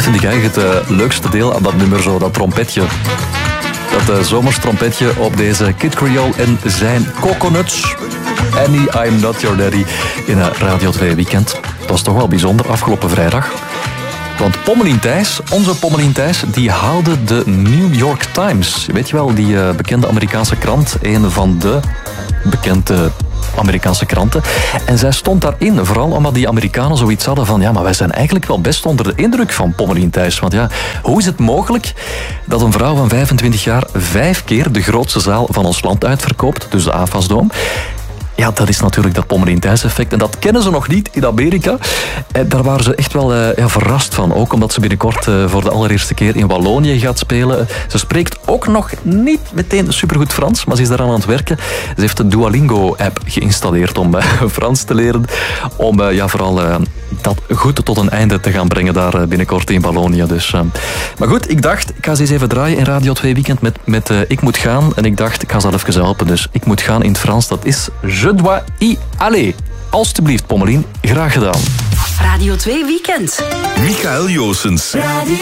vind ik eigenlijk het leukste deel aan dat nummer, zo, dat trompetje. Dat zomerstrompetje op deze Kid Creole en zijn Coconuts. Annie, I'm Not Your Daddy in een Radio 2 weekend. Dat was toch wel bijzonder, afgelopen vrijdag. Want Pommelien Thijs, onze Pommelien Thijs, die haalde de New York Times. Weet je wel, die bekende Amerikaanse krant. Een van de bekende Amerikaanse kranten. En zij stond daarin, vooral omdat die Amerikanen zoiets hadden van ja, maar wij zijn eigenlijk wel best onder de indruk van Pommelien Thijs. Want ja, hoe is het mogelijk dat een vrouw van 25 jaar 5 keer de grootste zaal van ons land uitverkoopt, dus de AFAS-dome? Ja, dat is natuurlijk dat Pommelien Thijs effect. En dat kennen ze nog niet in Amerika. En daar waren ze echt wel verrast van. Ook omdat ze binnenkort voor de allereerste keer in Wallonië gaat spelen. Ze spreekt ook nog niet meteen supergoed Frans, maar ze is daaraan aan het werken. Ze heeft de Duolingo-app geïnstalleerd om Frans te leren. Om vooral dat goed tot een einde te gaan brengen daar binnenkort in Wallonië. Dus, maar goed, ik dacht, ik ga ze eens even draaien in Radio 2 Weekend met Ik Moet Gaan. En ik dacht, ik ga ze even helpen. Dus Ik Moet Gaan in het Frans, dat is Je dois y aller. Alsjeblieft, Pommelien, graag gedaan. Radio 2 Weekend. Michael Joossens.